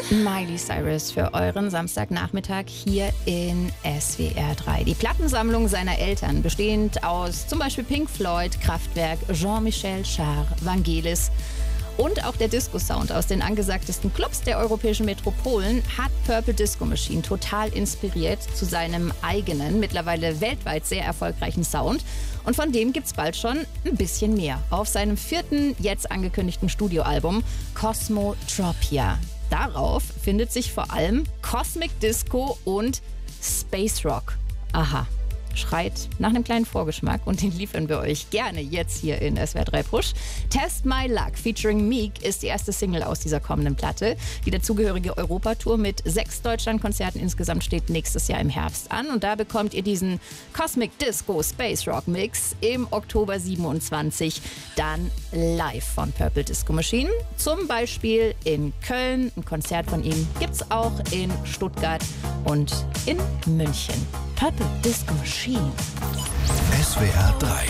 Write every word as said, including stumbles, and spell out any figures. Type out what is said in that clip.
Miley Cyrus für euren Samstagnachmittag hier in S W R drei. Die Plattensammlung seiner Eltern, bestehend aus zum Beispiel Pink Floyd, Kraftwerk, Jean-Michel Jarre, Vangelis und auch der Disco-Sound aus den angesagtesten Clubs der europäischen Metropolen, hat Purple Disco Machine total inspiriert zu seinem eigenen, mittlerweile weltweit sehr erfolgreichen Sound. Und von dem gibt's bald schon ein bisschen mehr auf seinem vierten, jetzt angekündigten Studioalbum Cosmotropia. Darauf findet sich vor allem Cosmic Disco und Space Rock. Aha, schreit nach einem kleinen Vorgeschmack und den liefern wir euch gerne jetzt hier in S W R drei Push. Test My Luck featuring Meek ist die erste Single aus dieser kommenden Platte. Die dazugehörige Europatour mit sechs Deutschlandkonzerten insgesamt steht nächstes Jahr im Herbst an. Und da bekommt ihr diesen Cosmic Disco Space Rock Mix im Oktober siebenundzwanzig dann live von Purple Disco Machine. Zum Beispiel in Köln. Ein Konzert von ihm gibt's auch in Stuttgart und in München. Purple Disco Machine. S W R drei